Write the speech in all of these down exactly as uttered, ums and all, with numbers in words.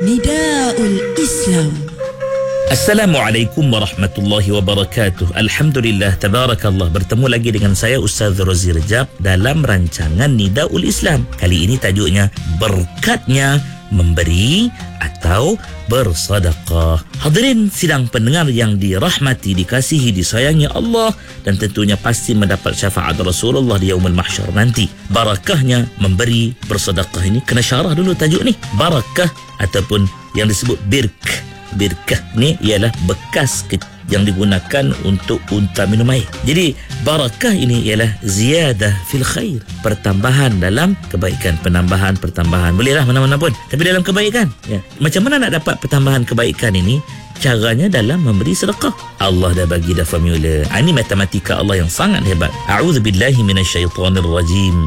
Nidaul Islam. Assalamualaikum warahmatullahi wabarakatuh. Alhamdulillah, tabarakallah. Bertemu lagi dengan saya Ustaz Rozi Rejab dalam rancangan Nidaul Islam. Kali ini tajuknya berkatnya memberi atau bersedekah. Hadirin sidang pendengar yang dirahmati, dikasihi, disayangi Allah, dan tentunya pasti mendapat syafaat Rasulullah di yaumul mahsyar nanti. Barakahnya memberi bersedekah ini kena syarah dulu tajuk ni. Barakah ataupun yang disebut birk. Birkah ni ialah bekas yang digunakan untuk unta minum air. Jadi barakah ini ialah ziyadah fil khair, pertambahan dalam kebaikan, penambahan, pertambahan. Bolehlah mana-mana pun, tapi dalam kebaikan. Ya. Macam mana nak dapat pertambahan kebaikan ini? Caranya dalam memberi sedekah. Allah dah bagi dah formula. Ini matematika Allah yang sangat hebat. A'udzubillahi minasyaitonirrajim.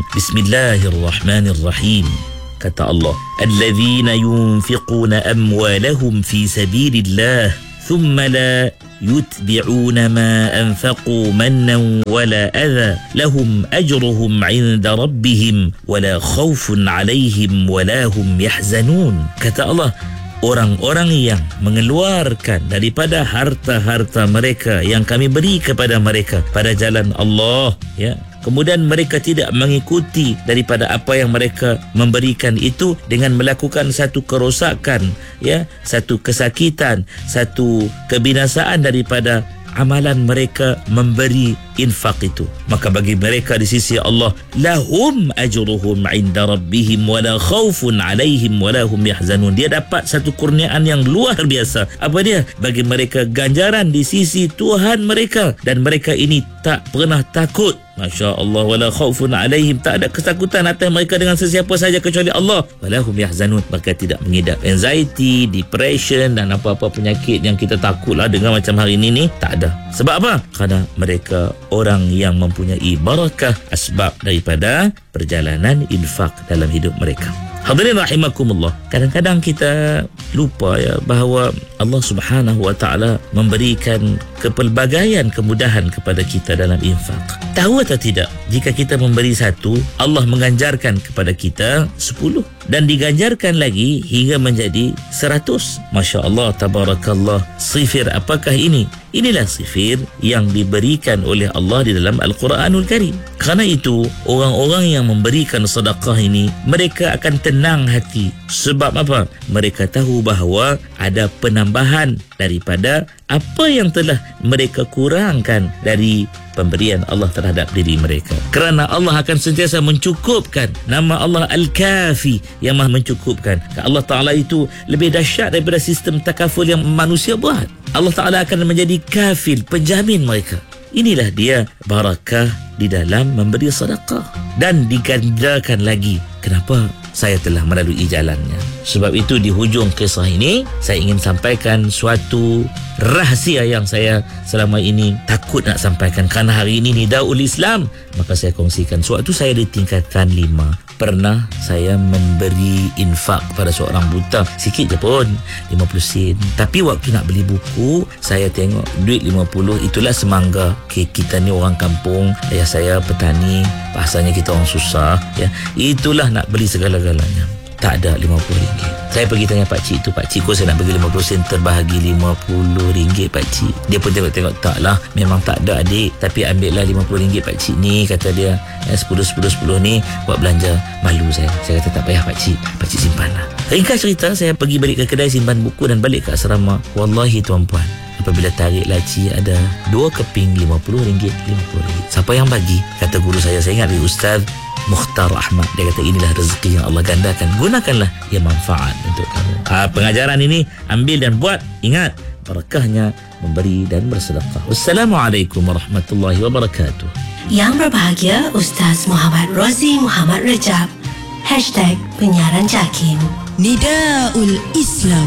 Bismillahirrahmanirrahim. Kata Allah, alladzina yunfiquna amwalahum fi sabilillah thumma la yutbi'una ma anfaqu mannan wala adha lahum ajruhum 'inda rabbihim wala khawfun 'alayhim wala hum yahzanun. Kata Allah, orang-orang yang mengeluarkan daripada harta-harta mereka yang kami beri kepada mereka pada jalan Allah, ya, kemudian mereka tidak mengikuti daripada apa yang mereka memberikan itu dengan melakukan satu kerosakan, ya, satu kesakitan, satu kebinasaan daripada amalan mereka memberi infak itu, maka bagi mereka di sisi Allah lahum ajruhum 'inda rabbihim wala khaufun 'alaihim wala hum yahzanun. Dia dapat satu kurniaan yang luar biasa. Apa dia? Bagi mereka ganjaran di sisi Tuhan mereka, dan mereka ini tak pernah takut. Masya Allah, wala khaufun 'alaihim, tak ada ketakutan atas mereka dengan sesiapa saja kecuali Allah. Wala hum yahzanun, mereka tidak mengidap anxiety, depression dan apa-apa penyakit yang kita takutlah dengan macam hari ini ni, tak ada. Sebab apa? Kerana mereka orang yang mempunyai barakah asbab daripada perjalanan infak dalam hidup mereka. Hadirin rahimakumullah, kadang-kadang kita lupa, ya, bahawa Allah Subhanahu wa taala memberikan kepelbagaian kemudahan kepada kita dalam infak. Tahu atau tidak, jika kita memberi satu, Allah mengganjarkan kepada kita sepuluh, dan diganjarkan lagi hingga menjadi seratus. Masya Allah, tabarakallah. Sifir apakah ini? Inilah sifir yang diberikan oleh Allah di dalam Al-Quranul Karim. Kerana itu, orang-orang yang memberikan sedekah ini, mereka akan tenang hati. Sebab apa? Mereka tahu bahawa ada penambahan daripada apa yang telah mereka kurangkan dari pemberian Allah terhadap diri mereka. Kerana Allah akan sentiasa mencukupkan. Nama Allah Al-Kafi, yang maha mencukupkan. Allah Ta'ala itu lebih dahsyat daripada sistem takaful yang manusia buat. Allah Ta'ala akan menjadi kafil, penjamin mereka. Inilah dia barakah di dalam memberi sedekah. Dan digandakan lagi. Kenapa? Saya telah melalui jalannya. Sebab itu di hujung kisah ini, saya ingin sampaikan suatu rahsia yang saya selama ini takut nak sampaikan. Kerana hari ini Nidaul Islam, maka saya kongsikan. Suatu saya di tingkatan lima, pernah saya memberi infak kepada seorang buta, sikit je pun, lima puluh sen. Tapi waktu nak beli buku, saya tengok duit lima puluh, itulah semangga. Okay, kita ni orang kampung, ayah saya petani, bahasanya kita orang susah, ya. Itulah nak beli segala-galanya. Tak ada lima puluh ringgit. Saya pergi tanya pakcik tu, pakcik kau saya nak bagi lima puluh sen, terbahagi lima puluh ringgit pakcik. Dia pun tengok-tengok, tak lah, memang tak ada adik, tapi ambil lah lima puluh ringgit pakcik ni, kata dia. sepuluh sepuluh sepuluh ni buat belanja. Malu saya. Saya kata tak payah pakcik, pakcik simpan lah. Ringkas cerita, saya pergi balik ke kedai simpan buku dan balik ke asrama. Wallahi tuan-puan, apabila tarik laci ada dua keping lima puluh ringgit, lima puluh ringgit. Siapa yang bagi? Kata guru saya, saya ingat dari Ustaz Mukhtar Ahmad. Dia kata inilah rezeki yang Allah gandakan, gunakanlah ia manfaat untuk kamu. Ha, pengajaran ini ambil dan buat. Ingat, barakahnya memberi dan bersedekah. Wassalamualaikum warahmatullahi wabarakatuh. Yang berbahagia Ustaz Muhammad Rozi Muhammad Rejab. Hashtag Penyiaran Jakim. Nidaul Islam.